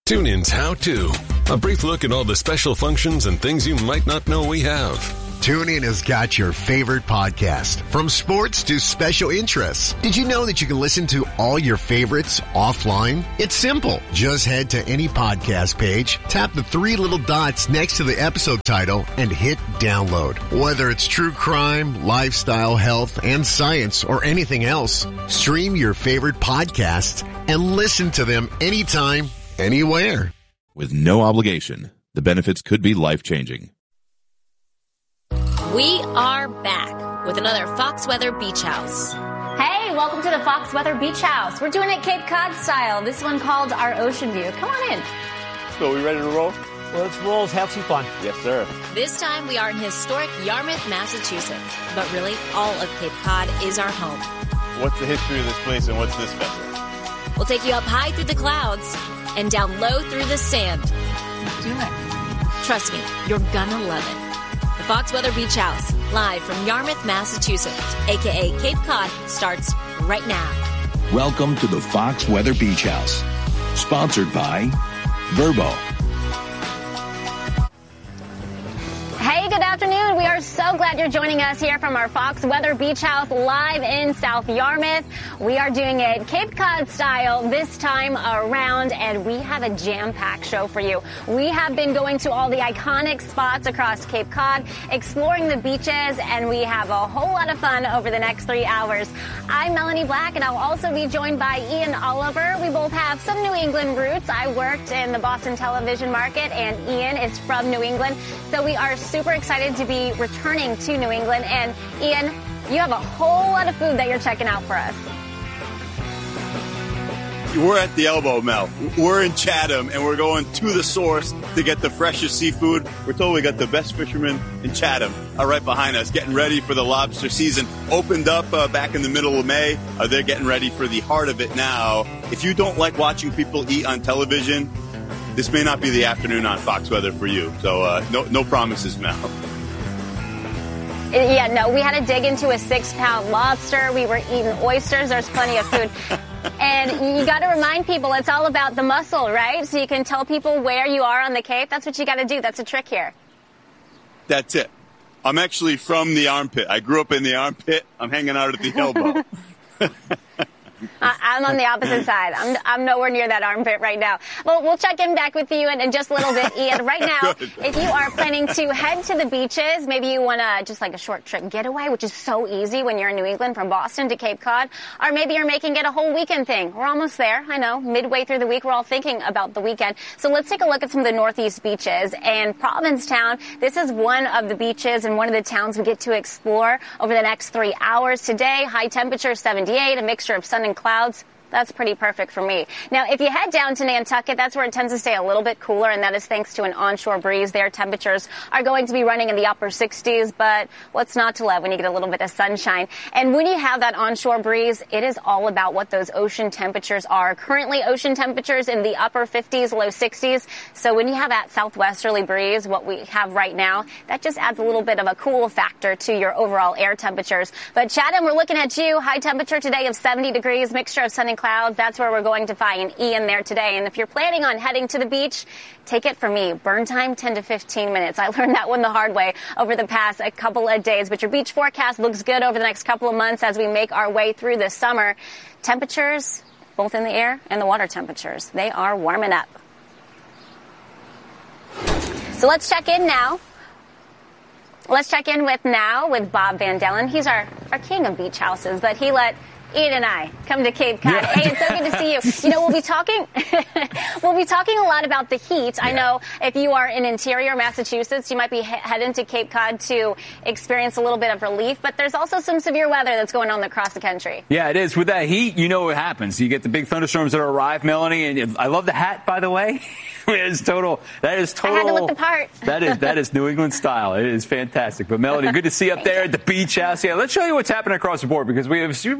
TuneIn's How To. A brief look at all the special functions and things you might not know we have. TuneIn has got your favorite podcast, from sports to special interests. Did you know that you can listen to all your favorites offline? It's simple. Just head to any podcast page, tap the three little dots next to the episode title, and hit download. Whether it's true crime, lifestyle, health, and science, or anything else, stream your favorite podcasts and listen to them anytime, anywhere. With no obligation, the benefits could be life-changing. We are back with another Fox Weather Beach House. Hey, welcome to the Fox Weather Beach House. We're doing it Cape Cod style. This one called our Ocean View. Come on in. So, we ready to roll? Well, let's roll. Let's have some fun. Yes, sir. This time we are in historic Yarmouth, Massachusetts. But really, all of Cape Cod is our home. What's the history of this place and what's this special? We'll take you up high through the clouds and down low through the sand. Do it. Trust me, you're gonna love it. The Fox Weather Beach House, live from Yarmouth, Massachusetts, a.k.a. Cape Cod, starts right now. Welcome to the Fox Weather Beach House, sponsored by Verbo. Hey, good afternoon. We are so glad you're joining us here from our Fox Weather Beach House live in South Yarmouth. We are doing it Cape Cod style this time around, and we have a jam-packed show for you. We have been going to all the iconic spots across Cape Cod, exploring the beaches, and we have a whole lot of fun over the next 3 hours. I'm Melanie Black, and I'll also be joined by Ian Oliver. We both have some New England roots. I worked in the Boston television market, and Ian is from New England, so we are super excited to be returning to New England. And Ian, you have a whole lot of food that you're checking out for us. We're at the Elbow, Mel. We're in Chatham, and we're going to the source to get the freshest seafood. We're told we got the best fishermen in Chatham right behind us, getting ready for the lobster season. Opened up back in the middle of May. They're getting ready for the heart of it now. If you don't like watching people eat on television, this may not be the afternoon on Fox Weather for you. So no promises, Mel. Yeah, no, we had to dig into a 6-pound lobster. We were eating oysters. There's plenty of food. And you got to remind people it's all about the muscle, right? So you can tell people where you are on the Cape. That's what you got to do. That's a trick here. That's it. I'm actually from the armpit. I grew up in the armpit. I'm hanging out at the elbow. I'm on the opposite side. I'm nowhere near that armpit right now. Well, we'll check in back with you in just a little bit, Ian. Right now, if you are planning to head to the beaches, maybe you want to just like a short trip getaway, which is so easy when you're in New England from Boston to Cape Cod, or maybe you're making it a whole weekend thing. We're almost there. I know, midway through the week, we're all thinking about the weekend. So let's take a look at some of the Northeast beaches. And Provincetown, this is one of the beaches and one of the towns we get to explore over the next 3 hours. Today, high temperature 78, a mixture of sun and clouds. That's pretty perfect for me. Now, if you head down to Nantucket, that's where it tends to stay a little bit cooler, and that is thanks to an onshore breeze. Their temperatures are going to be running in the upper 60s, but what's not to love when you get a little bit of sunshine? And when you have that onshore breeze, it is all about what those ocean temperatures are. Currently, ocean temperatures in the upper 50s, low 60s. So when you have that southwesterly breeze, what we have right now, that just adds a little bit of a cool factor to your overall air temperatures. But Chatham, we're looking at you. High temperature today of 70 degrees, mixture of sun and clouds. That's where we're going to find Ian there today. And if you're planning on heading to the beach, take it from me. Burn time 10 to 15 minutes. I learned that one the hard way over the past a couple of days. But your beach forecast looks good over the next couple of months as we make our way through the summer. Temperatures, both in the air and the water temperatures, they are warming up. So let's check in now. Let's check in with Bob Van Dellen. He's our king of beach houses, but he let Ian and I come to Cape Cod. Yeah. Hey, it's so good to see you. You know, we'll be talking a lot about the heat. Yeah. I know if you are in interior Massachusetts, you might be heading to Cape Cod to experience a little bit of relief, but there's also some severe weather that's going on across the country. Yeah, it is. With that heat, you know what happens. You get the big thunderstorms that arrive, Melanie, and I love the hat, by the way. That is total. I had to look the part. That is New England style. It is fantastic. But Melody, good to see you up there at the beach house. Yeah, let's show you what's happening across the board because we have the threat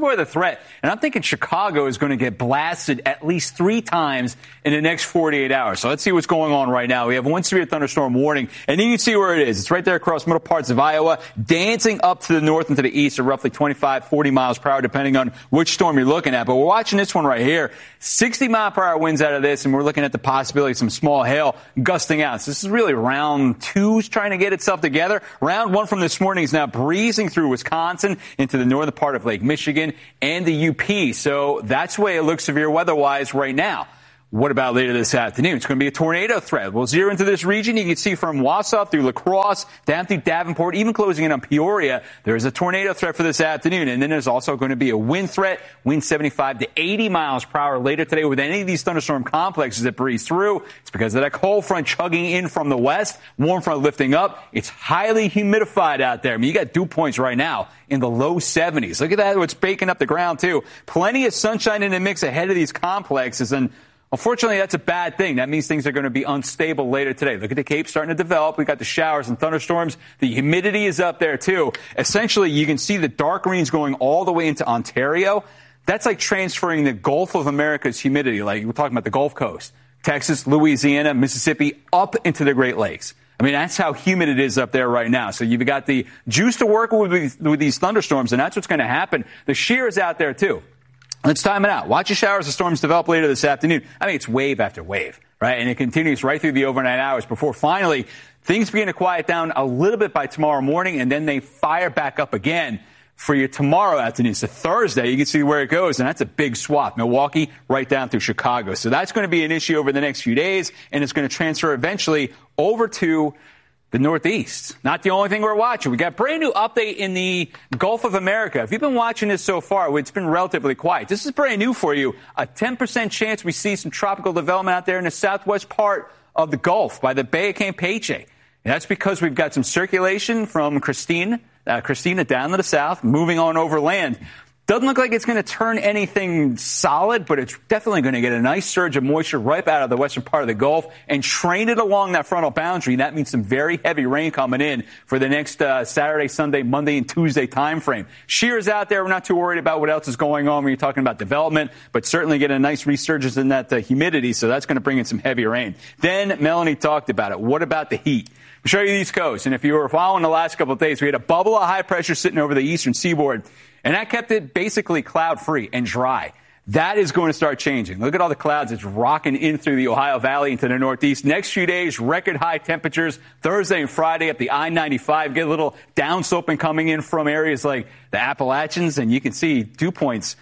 threat. And I'm thinking Chicago is going to get blasted at least 3 times in the next 48 hours. So let's see what's going on right now. We have one severe thunderstorm warning, and you can see where it is. It's right there across middle parts of Iowa, dancing up to the north and to the east at roughly 25, 40 miles per hour, depending on which storm you're looking at. But we're watching this one right here. 60 mile per hour winds out of this, and we're looking at the possibility of some small hail gusting out. So this is really round 2 trying to get itself together. Round 1 from this morning is now breezing through Wisconsin into the northern part of Lake Michigan and the UP. So that's the way it looks severe weather-wise right now. What about later this afternoon? It's going to be a tornado threat. We'll zero into this region. You can see from Wausau through La Crosse, down through Davenport, even closing in on Peoria. There's a tornado threat for this afternoon. And then there's also going to be a wind threat, wind 75 to 80 miles per hour later today with any of these thunderstorm complexes that breeze through. It's because of that cold front chugging in from the west, warm front lifting up. It's highly humidified out there. I mean, you got dew points right now in the low 70s. Look at that. It's baking up the ground, too. Plenty of sunshine in the mix ahead of these complexes. And unfortunately, that's a bad thing. That means things are going to be unstable later today. Look at the Cape starting to develop. We've got the showers and thunderstorms. The humidity is up there, too. Essentially, you can see the dark greens going all the way into Ontario. That's like transferring the Gulf of America's humidity, like we're talking about the Gulf Coast, Texas, Louisiana, Mississippi, up into the Great Lakes. I mean, that's how humid it is up there right now. So you've got the juice to work with these thunderstorms, and that's what's going to happen. The shear is out there, too. Let's time it out. Watch the showers and storms develop later this afternoon. I mean, it's wave after wave, right? And it continues right through the overnight hours before finally things begin to quiet down a little bit by tomorrow morning, and then they fire back up again for your tomorrow afternoon. So Thursday, you can see where it goes, and that's a big swath. Milwaukee right down through Chicago. So that's going to be an issue over the next few days, and it's going to transfer eventually over to the Northeast. Not the only thing we're watching. We got a brand new update in the Gulf of America. If you've been watching this so far, it's been relatively quiet. This is brand new for you. A 10% chance we see some tropical development out there in the southwest part of the Gulf by the Bay of Campeche. And that's because we've got some circulation from Christina down to the south, moving on over land. Doesn't look like it's going to turn anything solid, but it's definitely going to get a nice surge of moisture right out of the western part of the Gulf and train it along that frontal boundary. That means some very heavy rain coming in for the next Saturday, Sunday, Monday, and Tuesday time frame. Shear's out there. We're not too worried about what else is going on when you're talking about development, but certainly get a nice resurgence in that humidity, so that's going to bring in some heavy rain. Then Melanie talked about it. What about the heat? I'll show you the East Coast, and if you were following the last couple of days, we had a bubble of high pressure sitting over the eastern seaboard. And that kept it basically cloud-free and dry. That is going to start changing. Look at all the clouds. It's rocking in through the Ohio Valley into the Northeast. Next few days, record high temperatures. Thursday and Friday up the I-95. Get a little downsloping coming in from areas like the Appalachians. And you can see dew points.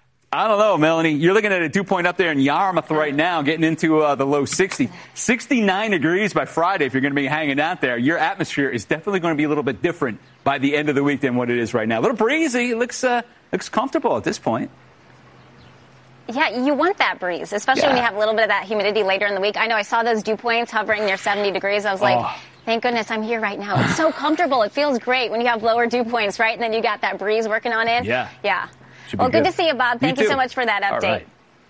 I don't know, Melanie. You're looking at a dew point up there in Yarmouth right now, getting into the low 60s. 69 degrees by Friday if you're going to be hanging out there. Your atmosphere is definitely going to be a little bit different by the end of the week than what it is right now. A little breezy. It looks comfortable at this point. Yeah, you want that breeze, especially when you have a little bit of that humidity later in the week. I know I saw those dew points hovering near 70 degrees. I was like, thank goodness I'm here right now. It's so comfortable. It feels great when you have lower dew points, right? And then you got that breeze working on it. Yeah. Yeah. Well, good to see you, Bob. Thank you so much for that update. All right.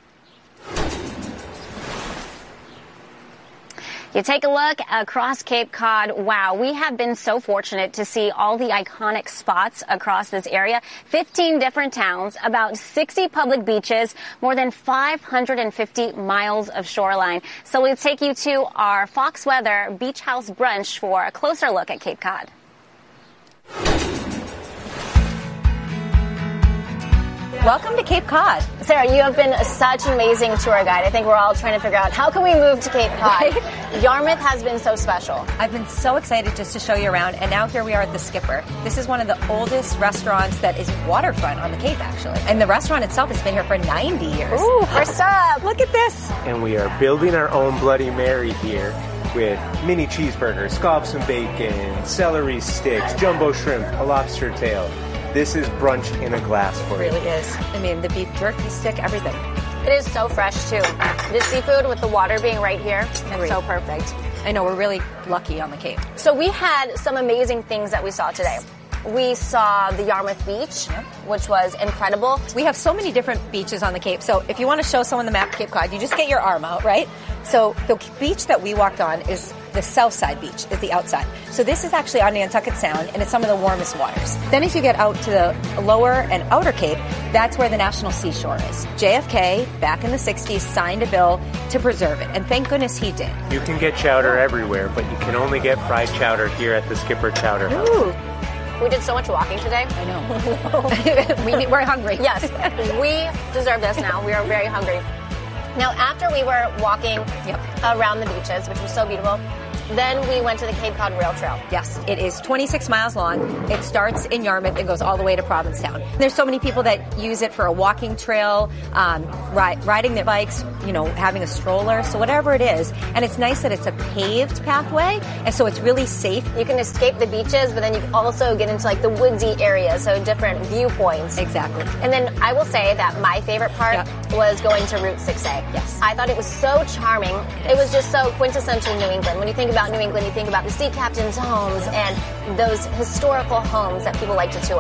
You take a look across Cape Cod. Wow, we have been so fortunate to see all the iconic spots across this area. 15 different towns, about 60 public beaches, more than 550 miles of shoreline. So we'll take you to our Fox Weather Beach House Brunch for a closer look at Cape Cod. Welcome to Cape Cod. Sarah, you have been such an amazing tour guide. I think we're all trying to figure out how can we move to Cape Cod. Yarmouth has been so special. I've been so excited just to show you around, and now here we are at the Skipper. This is one of the oldest restaurants that is waterfront on the Cape, actually. And the restaurant itself has been here for 90 years. Ooh, first up. Look at this. And we are building our own Bloody Mary here with mini cheeseburgers, scallops and bacon, celery sticks, jumbo shrimp, a lobster tail. This is brunch in a glass for you. It really is. I mean, the beef jerky stick, everything. It is so fresh, too. The seafood with the water being right here, it's so perfect. I know, we're really lucky on the Cape. So we had some amazing things that we saw today. We saw the Yarmouth Beach, which was incredible. We have so many different beaches on the Cape. So if you want to show someone the map of Cape Cod, you just get your arm out, right? So the beach that we walked on is the south side beach is the outside. So this is actually on Nantucket Sound, and it's some of the warmest waters. Then as you get out to the lower and outer Cape, that's where the National Seashore is. JFK, back in the 60s, signed a bill to preserve it, and thank goodness he did. You can get chowder everywhere, but you can only get fried chowder here at the Skipper Chowder House. Ooh. We did so much walking today. I know. We're hungry. Yes, we deserve this now. We are very hungry. Now, after we were walking around the beaches, which was so beautiful, then we went to the Cape Cod Rail Trail. Yes, it is 26 miles long. It starts in Yarmouth and goes all the way to Provincetown. There's so many people that use it for a walking trail, riding their bikes, having a stroller, so whatever it is. And it's nice that it's a paved pathway, and so it's really safe. You can escape the beaches, but then you can also get into like the woodsy areas, so different viewpoints. Exactly. And then I will say that my favorite part was going to Route 6A. Yes. I thought it was so charming. It was just so quintessential New England. When you think about New England, you think about the sea captain's homes and those historical homes that people like to tour.